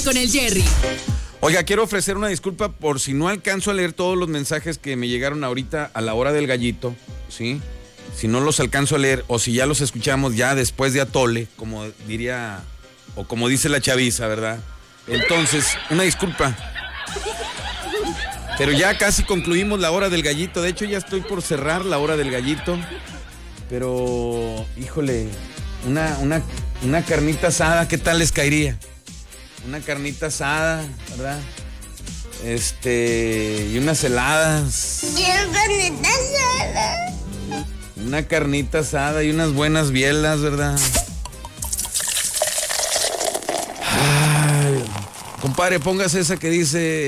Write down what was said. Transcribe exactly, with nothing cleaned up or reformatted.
con el Jerry. Oiga, quiero ofrecer una disculpa por si no alcanzo a leer todos los mensajes que me llegaron ahorita a la hora del gallito, ¿sí? Si no los alcanzo a leer o si ya los escuchamos ya después de Atole, como diría, o como dice la chaviza, ¿verdad? Entonces, una disculpa. Pero ya casi concluimos la hora del gallito. De hecho, ya estoy por cerrar la hora del gallito. Pero, híjole, una, una, una carnita asada, ¿qué tal les caería? Una carnita asada, ¿verdad? Este, y unas heladas. Quiero carnita asada. Una carnita asada y unas buenas bielas, ¿verdad? Ay, compadre, póngase esa que dice...